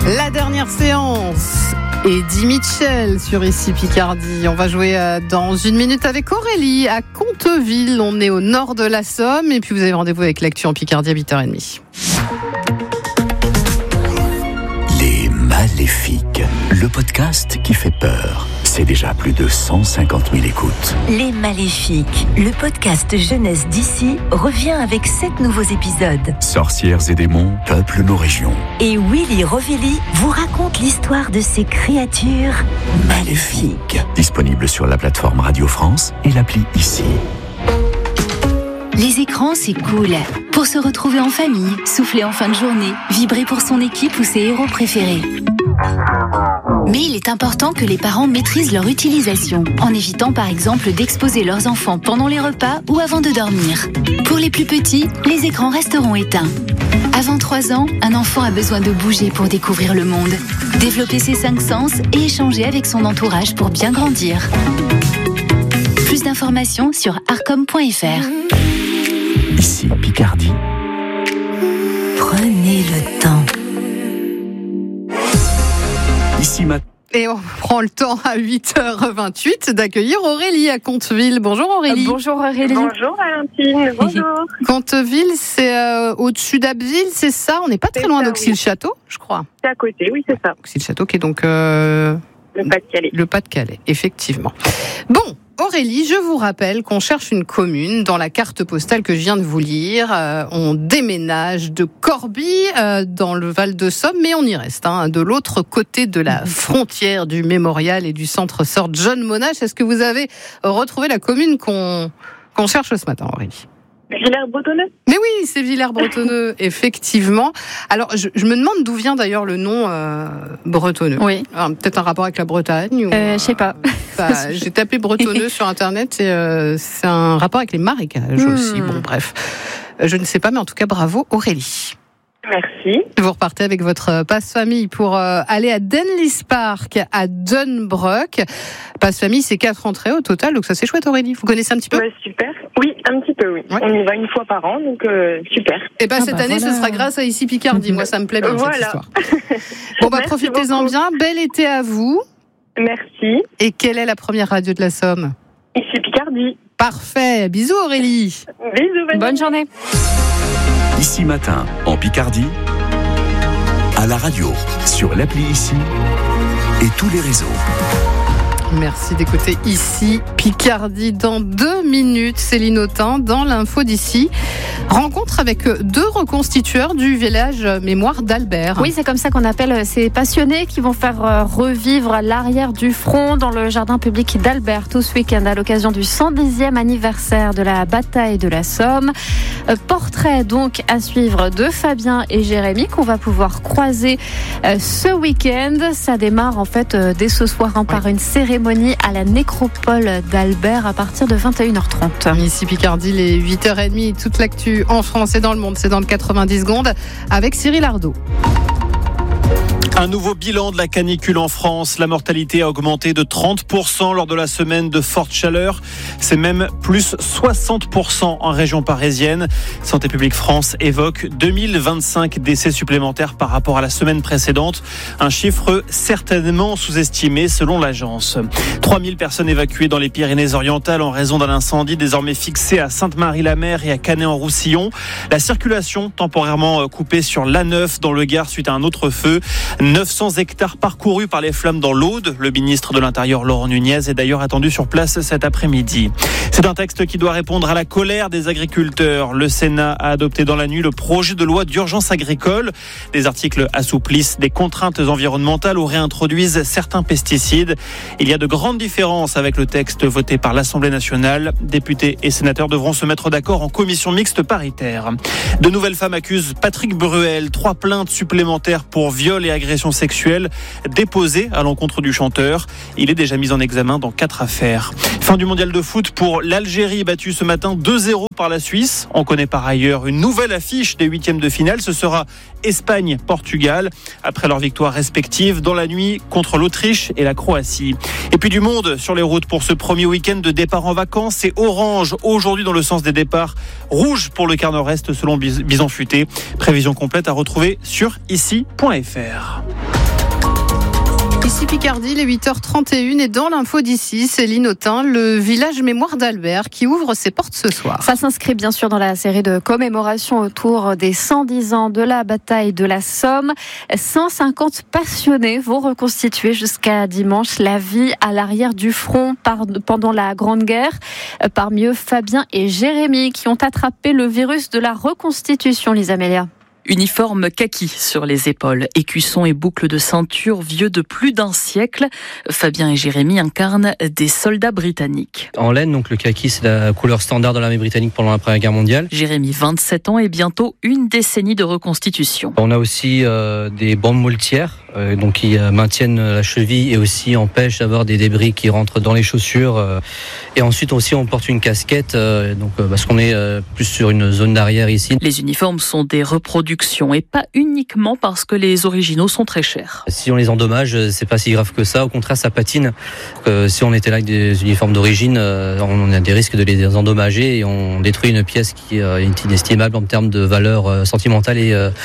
La dernière séance. Eddie Mitchell sur Ici Picardie. On va jouer dans une minute avec Aurélie à Conteville. On est au nord de la Somme et puis vous avez rendez-vous avec l'actu en Picardie à 8h30. Les Maléfiques, le podcast qui fait peur. C'est déjà plus de 150 000 écoutes. Les Maléfiques, le podcast jeunesse d'ici, revient avec 7 nouveaux épisodes. Sorcières et démons peuplent nos régions. Et Willy Rovelli vous raconte l'histoire de ces créatures maléfiques. Disponible sur la plateforme Radio France et l'appli Ici. Les écrans, c'est cool. Pour se retrouver en famille, souffler en fin de journée, vibrer pour son équipe ou ses héros préférés. Mais il est important que les parents maîtrisent leur utilisation, en évitant par exemple d'exposer leurs enfants pendant les repas ou avant de dormir. Pour les plus petits, les écrans resteront éteints. Avant 3 ans, un enfant a besoin de bouger pour découvrir le monde, développer ses 5 sens et échanger avec son entourage pour bien grandir. Plus d'informations sur arcom.fr. Ici Picardie. Prenez le temps. Ici matin. Et on prend le temps à 8h28 d'accueillir Aurélie à Conteville. Bonjour Aurélie. Bonjour Aurélie. Bonjour Valentine, bonjour. Conteville, c'est au-dessus d'Abbeville, c'est ça? On n'est pas très loin d'Auxi-le-Château, je crois. C'est à côté, oui, c'est ça. Auxi-le-Château qui est donc... Le Pas-de-Calais. Le Pas-de-Calais, effectivement. Bon, Aurélie, je vous rappelle qu'on cherche une commune dans la carte postale que je viens de vous lire. On déménage de Corbie dans le Val-de-Somme, mais on y reste, de l'autre côté de la frontière du mémorial et du centre Sir John Monash. Est-ce que vous avez retrouvé la commune qu'on cherche ce matin, Aurélie? Villers-Bretonneux. Mais oui, c'est Villers-Bretonneux, effectivement. Alors, je me demande d'où vient d'ailleurs le nom Bretonneux. Oui. Alors, peut-être un rapport avec la Bretagne ou, Je sais pas. J'ai tapé Bretonneux sur Internet et c'est un rapport avec les marécages aussi. Bon, bref. Je ne sais pas, mais en tout cas, bravo Aurélie. Merci. Vous repartez avec votre passe-famille pour aller à Denlis Park à Dunbrook. Passe-famille, c'est 4 entrées au total, donc ça c'est chouette Aurélie. Vous connaissez un petit peu? Ouais, super. Oui, un petit peu, oui. Ouais. On y va une fois par an, donc super. Et cette année, ce sera grâce à Ici Picardie. Moi, ça me plaît bien cette histoire. Bon, profitez-en bien. Bel été à vous. Merci. Et quelle est la première radio de la Somme? Ici Picardie. Parfait. Bisous Aurélie. Bisous. Bonne journée. Ici matin, en Picardie, à la radio, sur l'appli Ici et tous les réseaux. Merci d'écouter Ici Picardie. Dans 2 minutes, Céline Autain dans l'info d'ici. Rencontre avec 2 reconstitueurs du village mémoire d'Albert. Oui, c'est comme ça qu'on appelle ces passionnés qui vont faire revivre l'arrière du front dans le jardin public d'Albert tout ce week-end à l'occasion du 110e anniversaire de la bataille de la Somme. Portrait donc à suivre de Fabien et Jérémy qu'on va pouvoir croiser ce week-end. Ça démarre en fait dès ce soir par une cérémonie à la nécropole d'Albert à partir de 21h30. Ici Picardie, les 8h30, toute l'actu en France et dans le monde, c'est dans le 90 secondes avec Cyril Ardo. Un nouveau bilan de la canicule en France. La mortalité a augmenté de 30% lors de la semaine de forte chaleur. C'est même plus 60% en région parisienne. Santé publique France évoque 2025 décès supplémentaires par rapport à la semaine précédente. Un chiffre certainement sous-estimé selon l'agence. 3000 personnes évacuées dans les Pyrénées-Orientales en raison d'un incendie désormais fixé à Sainte-Marie-la-Mer et à Canet-en-Roussillon. La circulation temporairement coupée sur l'A9 dans le Gard suite à un autre feu. 900 hectares parcourus par les flammes dans l'Aude. Le ministre de l'Intérieur, Laurent Nunez, est d'ailleurs attendu sur place cet après-midi. C'est un texte qui doit répondre à la colère des agriculteurs. Le Sénat a adopté dans la nuit le projet de loi d'urgence agricole. Des articles assouplissent des contraintes environnementales ou réintroduisent certains pesticides. Il y a de grandes différences avec le texte voté par l'Assemblée nationale. Députés et sénateurs devront se mettre d'accord en commission mixte paritaire. De nouvelles femmes accusent Patrick Bruel. 3 plaintes supplémentaires pour viol et agression sexuelle déposées à l'encontre du chanteur. Il est déjà mis en examen dans 4 affaires. Fin du mondial de foot pour l'Algérie, battue ce matin 2-0 par la Suisse. On connaît par ailleurs une nouvelle affiche des 8e de finale. Ce sera Espagne-Portugal, après leurs victoires respectives dans la nuit contre l'Autriche et la Croatie. Et puis du monde sur les routes pour ce premier week-end de départ en vacances. C'est orange aujourd'hui dans le sens des départs, rouge pour le quart nord-est selon Bison Futé. Prévision complète à retrouver sur ici.fr. Ici Picardie, les 8h31 et dans l'info d'ici, Céline Autain, le village mémoire d'Albert qui ouvre ses portes ce soir. Ça s'inscrit bien sûr dans la série de commémorations autour des 110 ans de la bataille de la Somme. 150 passionnés vont reconstituer jusqu'à dimanche la vie à l'arrière du front pendant la Grande Guerre. Parmi eux, Fabien et Jérémy qui ont attrapé le virus de la reconstitution, Lisa Melia. Uniforme kaki sur les épaules, écussons et boucles de ceinture vieux de plus d'un siècle. Fabien et Jérémy incarnent des soldats britanniques. En laine, donc le kaki, c'est la couleur standard de l'armée britannique pendant la Première Guerre mondiale. Jérémy, 27 ans et bientôt une décennie de reconstitution. On a aussi des bandes moultières, donc qui maintiennent la cheville et aussi empêchent d'avoir des débris qui rentrent dans les chaussures. Et ensuite aussi, on porte une casquette, parce qu'on est plus sur une zone d'arrière ici. Les uniformes sont des reproductions et pas uniquement parce que les originaux sont très chers. Si on les endommage, c'est pas si grave que ça. Au contraire, ça patine. Si on était là avec des uniformes d'origine, on a des risques de les endommager et on détruit une pièce qui est inestimable en termes de valeur sentimentale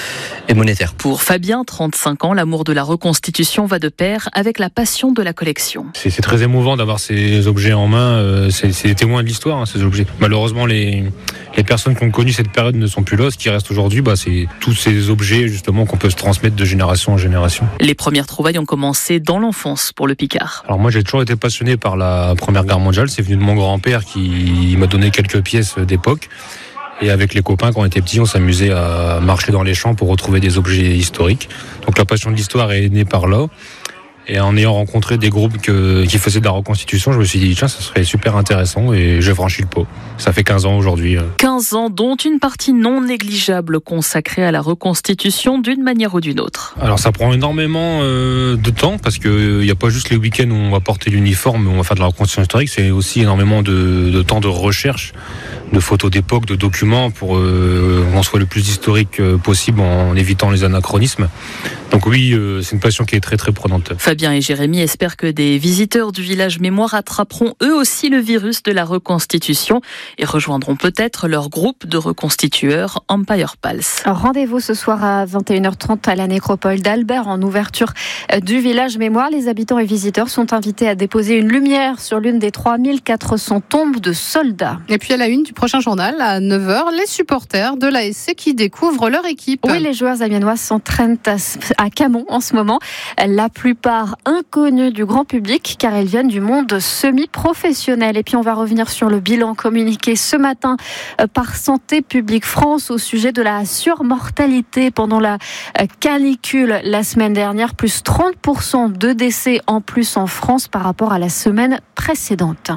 et monétaire. Pour Fabien, 35 ans, l'amour de la reconstitution va de pair avec la passion de la collection. C'est très émouvant d'avoir ces objets en main. C'est des témoins de l'histoire, ces objets. Malheureusement, les personnes qui ont connu cette période ne sont plus là. Ce qui reste aujourd'hui, c'est tous ces objets justement qu'on peut se transmettre de génération en génération. Les premières trouvailles ont commencé dans l'enfance pour le Picard. Alors moi j'ai toujours été passionné par la Première Guerre mondiale, c'est venu de mon grand-père qui m'a donné quelques pièces d'époque. Et avec les copains, quand on était petits, on s'amusait à marcher dans les champs pour retrouver des objets historiques. Donc la passion de l'histoire est née par là. Et en ayant rencontré des groupes qui faisaient de la reconstitution, je me suis dit, tiens, ça serait super intéressant et j'ai franchi le pas. Ça fait 15 ans aujourd'hui. 15 ans, dont une partie non négligeable consacrée à la reconstitution d'une manière ou d'une autre. Alors ça prend énormément de temps parce qu'il n'y a pas juste les week-ends où on va porter l'uniforme, où on va faire de la reconstitution historique, c'est aussi énormément de temps de recherche, de photos d'époque, de documents pour qu'on soit le plus historique possible en évitant les anachronismes. Donc oui, c'est une passion qui est très très prenante. Fabien et Jérémy espèrent que des visiteurs du village mémoire attraperont eux aussi le virus de la reconstitution et rejoindront peut-être leur groupe de reconstitueurs Empire Pulse. Rendez-vous ce soir à 21h30 à la nécropole d'Albert en ouverture du village mémoire. Les habitants et visiteurs sont invités à déposer une lumière sur l'une des 3400 tombes de soldats. Et puis à la une du prochain journal, à 9h, les supporters de l'ASC qui découvrent leur équipe. Oui, les joueurs amiénois s'entraînent à Camon en ce moment. La plupart inconnus du grand public car ils viennent du monde semi-professionnel. Et puis on va revenir sur le bilan communiqué ce matin par Santé publique France au sujet de la surmortalité pendant la canicule la semaine dernière. Plus 30% de décès en plus en France par rapport à la semaine précédente.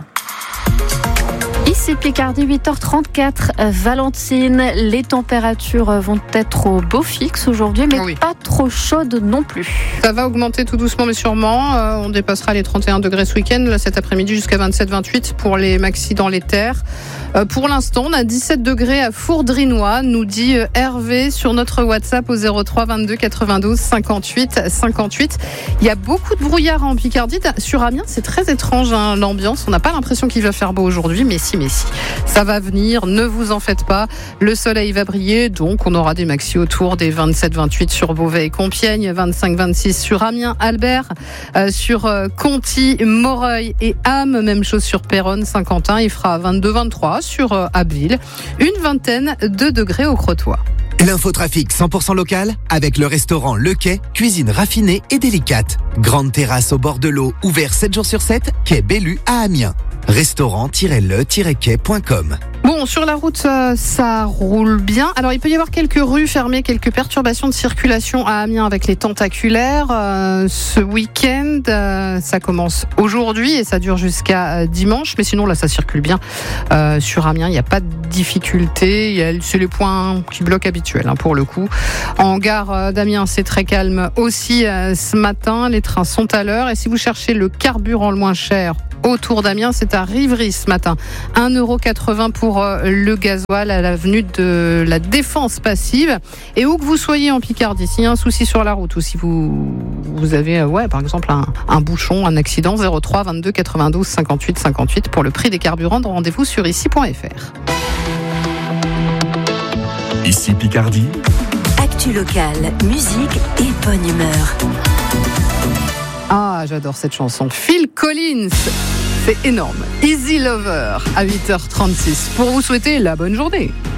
Ici Picardie, 8h34, Valentine, les températures vont être au beau fixe aujourd'hui, mais pas trop chaudes non plus. Ça va augmenter tout doucement mais sûrement, on dépassera les 31 degrés ce week-end, là, cet après-midi jusqu'à 27-28 pour les maxis dans les terres. Pour l'instant, on a 17 degrés à Fourdrinois, nous dit Hervé sur notre WhatsApp au 03 22 92 58 58. Il y a beaucoup de brouillard en Picardie. Sur Amiens, c'est très étrange l'ambiance. On n'a pas l'impression qu'il va faire beau aujourd'hui, mais si. Ça va venir, ne vous en faites pas. Le soleil va briller, donc on aura des maxis autour des 27-28 sur Beauvais et Compiègne, 25-26 sur Amiens, Albert, sur Conty, Moreuil et Ham, même chose sur Péronne, Saint-Quentin. Il fera 22-23 sur Abbeville, une vingtaine de degrés au Crotoy. L'infotrafic 100% local avec le restaurant Le Quai, cuisine raffinée et délicate. Grande terrasse au bord de l'eau, ouvert 7 jours sur 7, quai Bellu à Amiens. Restaurant-le-quai.com. Bon, sur la route, ça roule bien. Alors, il peut y avoir quelques rues fermées, quelques perturbations de circulation à Amiens avec les tentaculaires. Ce week-end, ça commence aujourd'hui et ça dure jusqu'à dimanche. Mais sinon, là, ça circule bien. Sur Amiens, il n'y a pas de difficulté. C'est les points qui bloquent habituels, pour le coup. En gare d'Amiens, c'est très calme aussi ce matin. Les trains sont à l'heure. Et si vous cherchez le carburant le moins cher autour d'Amiens, c'est à Rivry ce matin. 1,80€ pour le gasoil à l'avenue de la Défense passive. Et où que vous soyez en Picardie, s'il y a un souci sur la route ou si vous avez, par exemple, un bouchon, un accident, 03 22 92 58 58 pour le prix des carburants. Rendez-vous sur ici.fr. Ici Picardie. Actu locale, musique et bonne humeur. Ah, j'adore cette chanson. Phil Collins, c'est énorme. Easy Lover à 8h36 pour vous souhaiter la bonne journée.